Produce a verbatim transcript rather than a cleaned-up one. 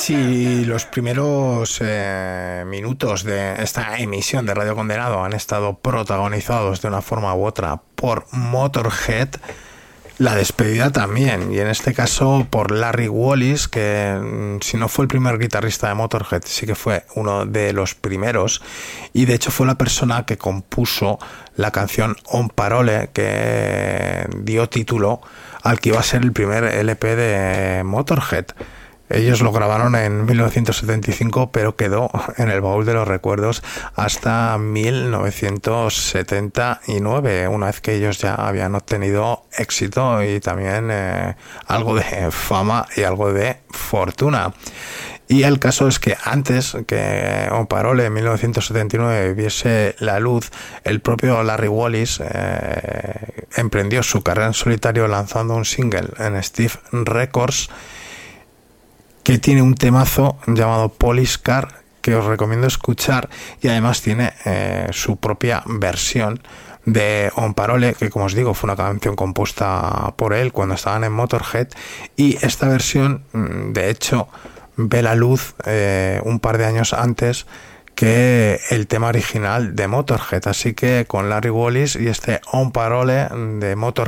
Si los primeros eh, minutos de esta emisión de Radio Condenado han estado protagonizados de una forma u otra por Motörhead, la despedida también, y en este caso por Larry Wallis, que si no fue el primer guitarrista de Motörhead, sí que fue uno de los primeros, y de hecho fue la persona que compuso la canción On Parole, que dio título al que iba a ser el primer L P de Motörhead. Ellos lo grabaron en mil novecientos setenta y cinco, pero quedó en el baúl de los recuerdos hasta mil novecientos setenta y nueve, una vez que ellos ya habían obtenido éxito y también eh, algo de fama y algo de fortuna. Y el caso es que antes que On Parole en mil novecientos setenta y nueve viese la luz, el propio Larry Wallis eh, emprendió su carrera en solitario lanzando un single en Steve Records, que tiene un temazo llamado Police Car, que os recomiendo escuchar, y además tiene eh, su propia versión de On Parole, que como os digo fue una canción compuesta por él cuando estaban en Motörhead, y esta versión de hecho ve la luz eh, un par de años antes que el tema original de Motörhead. Así que con Larry Wallis y este On Parole de Motörhead